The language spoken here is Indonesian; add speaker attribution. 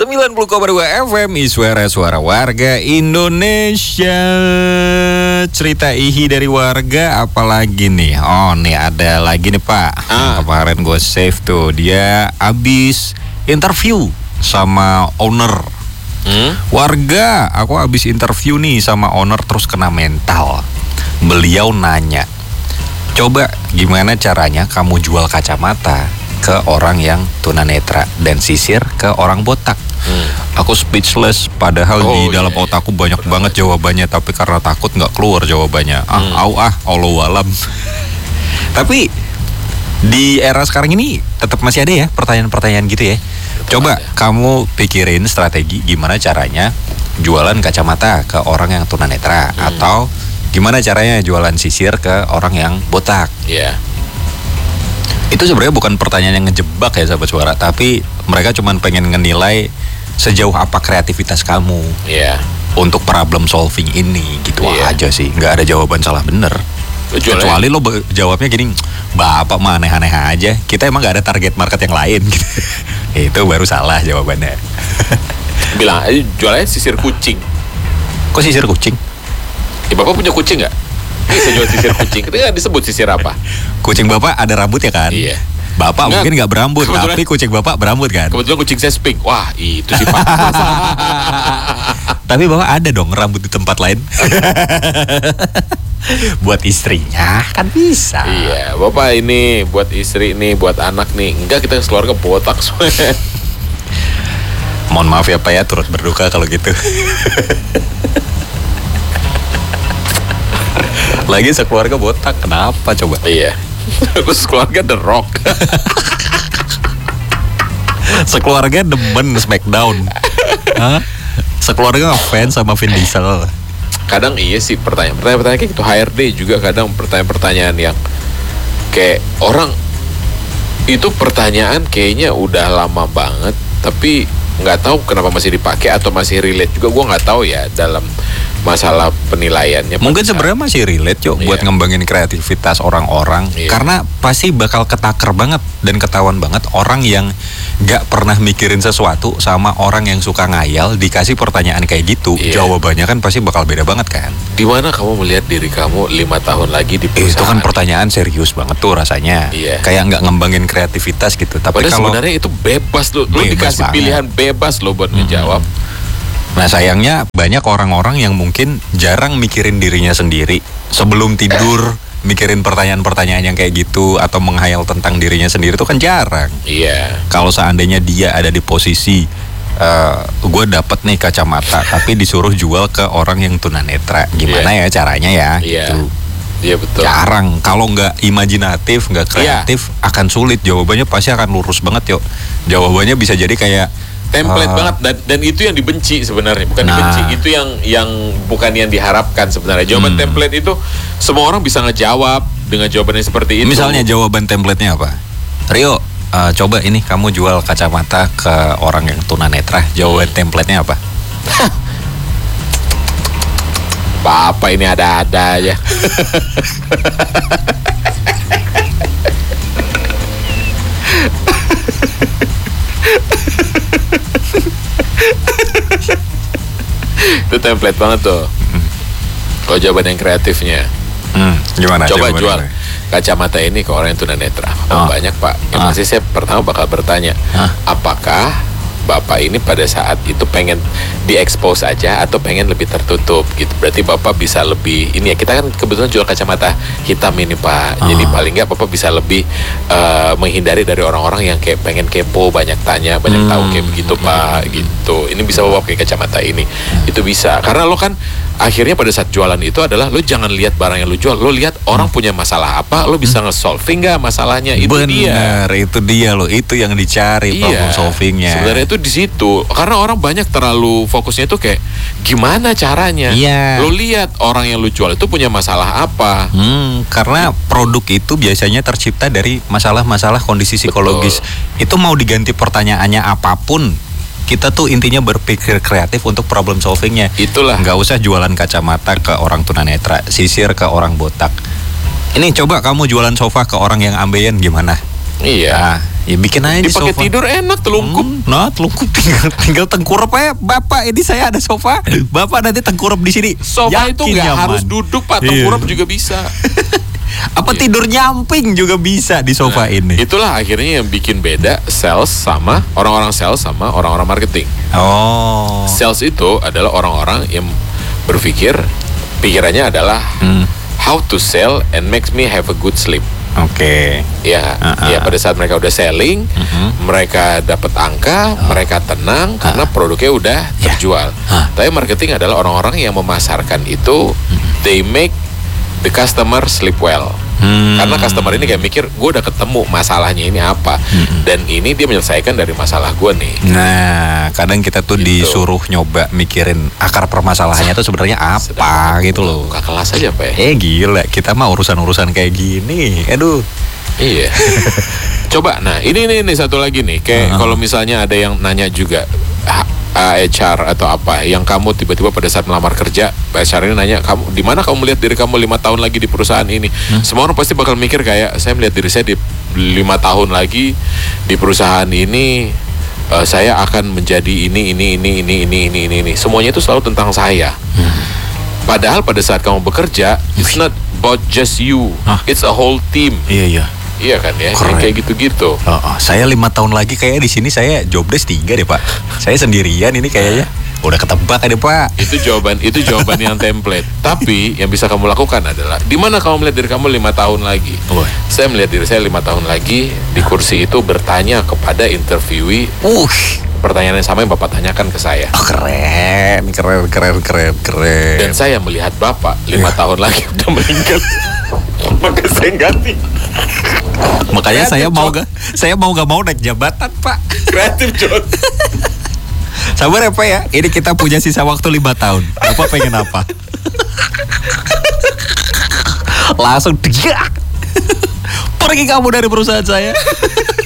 Speaker 1: 90,2 FM Suara warga Indonesia. Cerita ihi dari warga apalagi nih? Oh nih ada lagi nih Pak. Kemarin gue save tuh. Dia abis interview sama owner. Warga, aku abis interview nih sama owner terus kena mental. Beliau nanya, coba gimana caranya kamu jual kacamata ke orang yang tunanetra dan sisir ke orang botak. Aku speechless, padahal di dalam otakku banyak banget jawabannya, tapi karena takut nggak keluar jawabannya. Allahu alam. Tapi di era sekarang ini tetap masih ada ya pertanyaan-pertanyaan gitu ya. Coba kamu pikirin strategi gimana caranya jualan kacamata ke orang yang tunanetra, atau gimana caranya jualan sisir ke orang yang botak. Itu sebenarnya bukan pertanyaan yang ngejebak ya sahabat suara, tapi mereka cuma pengen ngenilai sejauh apa kreativitas kamu untuk problem solving ini gitu aja sih. Nggak ada jawaban salah bener. Kecuali lo jawabnya gini, bapak mah aneh-aneh aja, kita emang nggak ada target market yang lain gitu. Itu baru salah jawabannya.
Speaker 2: Bilang aja jualnya sisir kucing.
Speaker 1: Kok sisir kucing?
Speaker 2: Bapak punya kucing nggak? Bisa jual sisir kucing. Itu nggak disebut sisir apa?
Speaker 1: Kucing bapak ada rambut ya kan? Iya. Bapak mungkin nggak berambut, tapi kucing bapak berambut kan?
Speaker 2: Kebetulan kucing saya pink. Wah, itu sih Pak.
Speaker 1: Tapi bapak ada dong rambut di tempat lain. Buat istrinya kan bisa.
Speaker 2: Iya, bapak ini buat istri nih, buat anak nih. Enggak, kita keluarga botak semuanya.
Speaker 1: Mohon maaf ya Pak ya, turut berduka kalau gitu. Lagi sekeluarga botak, kenapa coba?
Speaker 2: Iya. Terus keluarga The Rock.
Speaker 1: Sekeluarga demen Smackdown. Sekeluarga ngefans sama Vin Diesel.
Speaker 2: Kadang iya sih pertanyaan kayak gitu. HRD juga kadang pertanyaan yang kayak orang itu pertanyaan kayaknya udah lama banget, tapi nggak tahu kenapa masih dipakai atau masih relate juga. Gue nggak tahu ya dalam masalah penilaiannya.
Speaker 1: Mungkin sebenarnya masih relate buat ngembangin kreativitas orang-orang, karena pasti bakal ketaker banget dan ketahuan banget orang yang nggak pernah mikirin sesuatu sama orang yang suka ngayal dikasih pertanyaan kayak gitu. Jawabannya kan pasti bakal beda banget kan.
Speaker 2: Di mana kamu melihat diri kamu 5 tahun lagi di perusahaan?
Speaker 1: Itu kan pertanyaan serius banget tuh rasanya. Kayak nggak ngembangin kreativitas gitu. Tapi
Speaker 2: padahal sebenarnya itu bebas lo dikasih banget. Pilihan bebas lo buat menjawab.
Speaker 1: Nah sayangnya banyak orang-orang yang mungkin jarang mikirin dirinya sendiri sebelum tidur, mikirin pertanyaan-pertanyaan yang kayak gitu atau menghayal tentang dirinya sendiri itu kan jarang. Kalau seandainya dia ada di posisi gue dapet nih kacamata tapi disuruh jual ke orang yang tunanetra, gimana ya caranya ya? Gitu.
Speaker 2: Iya betul.
Speaker 1: Jarang. Kalau nggak imajinatif, nggak kreatif, akan sulit. Jawabannya pasti akan lurus banget Jawabannya bisa jadi kayak
Speaker 2: template banget, dan itu yang dibenci sebenarnya, bukan dibenci, itu yang bukan yang diharapkan sebenarnya. Jawaban template itu semua orang bisa ngejawab dengan jawabannya seperti itu.
Speaker 1: Misalnya jawaban template-nya apa? Rio, coba ini kamu jual kacamata ke orang yang tunanetra. Jawaban template-nya apa?
Speaker 2: Bapak ini ada-ada aja. Itu template banget tuh. Kalau jawaban yang kreatifnya,
Speaker 1: gimana?
Speaker 2: Coba jual kacamata ini ke orang yang tunanetra. Banyak Pak. Yang pasti saya pertama bakal bertanya, apakah Bapak ini pada saat itu pengen diekspos aja atau pengen lebih tertutup gitu. Berarti Bapak bisa lebih, ini ya, kita kan kebetulan jual kacamata hitam ini Pak. Jadi paling nggak Bapak bisa lebih menghindari dari orang-orang yang kayak pengen kepo, banyak tanya, banyak tahu kayak begitu Pak gitu. Ini bisa Bapak pakai kacamata ini. Itu bisa. Karena lo kan akhirnya pada saat jualan itu adalah lo jangan lihat barang yang lo jual, lo lihat orang punya masalah apa, lo bisa nge-solving nggak masalahnya. Itu
Speaker 1: bener, itu dia lo, itu yang dicari problem solvingnya.
Speaker 2: Sebenarnya itu di situ, karena orang banyak terlalu fokusnya itu kayak gimana caranya. Lo lihat orang yang lo jual itu punya masalah apa.
Speaker 1: Karena produk itu biasanya tercipta dari masalah-masalah kondisi psikologis. Itu mau diganti pertanyaannya apapun, kita tuh intinya berpikir kreatif untuk problem solvingnya.
Speaker 2: Itulah.
Speaker 1: Nggak usah jualan kacamata ke orang tunanetra, sisir ke orang botak. Ini coba kamu jualan sofa ke orang yang ambeien gimana?
Speaker 2: Iya.
Speaker 1: Nah, Ya bikin aja di
Speaker 2: Dipakai
Speaker 1: sofa.
Speaker 2: tidur enak, telungkup.
Speaker 1: Nah, telungkup tinggal tengkurap aja. Bapak, ini saya ada sofa. Bapak nanti tengkurap di sini.
Speaker 2: Sofa itu
Speaker 1: Yakin
Speaker 2: nggak
Speaker 1: nyaman.
Speaker 2: harus duduk, Pak.
Speaker 1: Iya.
Speaker 2: Tengkurap juga bisa.
Speaker 1: Apa tidur nyamping juga bisa di sofa ini.
Speaker 2: Itulah akhirnya yang bikin beda sales sama orang-orang sales sama orang-orang marketing.
Speaker 1: Oh.
Speaker 2: Sales itu adalah orang-orang yang berpikir, pikirannya adalah how to sell and makes me have a good sleep.
Speaker 1: Oke.
Speaker 2: Ya, ya pada saat mereka udah selling, mereka dapat angka, mereka tenang karena produknya udah terjual. Tapi marketing adalah orang-orang yang memasarkan itu, they make the customer sleep well. Karena customer ini kayak mikir, gue udah ketemu masalahnya ini apa, dan ini dia menyelesaikan dari masalah gue nih.
Speaker 1: Nah, kadang kita tuh
Speaker 2: Gitu.
Speaker 1: disuruh nyoba mikirin akar permasalahannya tuh sebenarnya apa gitu loh.
Speaker 2: Buka kelas aja Pak ya.
Speaker 1: Gila, kita mah urusan-urusan kayak gini. Aduh.
Speaker 2: Iya. Coba, nah ini satu lagi nih, kayak kalau misalnya ada yang nanya juga HR atau apa, yang kamu tiba-tiba pada saat melamar kerja, HR ini nanya, kamu di mana kamu melihat diri kamu 5 tahun lagi di perusahaan ini? Semua orang pasti bakal mikir kayak, saya melihat diri saya di 5 tahun lagi di perusahaan ini, saya akan menjadi ini. Semuanya itu selalu tentang saya. Padahal pada saat kamu bekerja, it's not about just you, it's a whole team.
Speaker 1: Iya.
Speaker 2: Iya kan ya,
Speaker 1: Keren.
Speaker 2: kayak gitu-gitu.
Speaker 1: Saya 5 tahun lagi kayak di sini saya jobdesk 3 deh Pak. Saya sendirian ini kayaknya. Udah ketebak deh Pak.
Speaker 2: Itu jawaban yang template. Tapi yang bisa kamu lakukan adalah, di mana kamu melihat diri kamu 5 tahun lagi? Saya melihat diri saya 5 tahun lagi di kursi itu bertanya kepada interviewee. Pertanyaan yang sama yang Bapak tanyakan ke saya.
Speaker 1: Keren.
Speaker 2: Dan saya melihat Bapak 5 tahun lagi udah meninggal. Maka saya ganti.
Speaker 1: Makanya
Speaker 2: Kreatif,
Speaker 1: saya mau gak mau naik jabatan Pak.
Speaker 2: Kreatif John.
Speaker 1: Sabar ya Pak ya. Ini kita punya sisa waktu 5 tahun. Bapak pengen apa? Langsung pergi kamu dari perusahaan saya.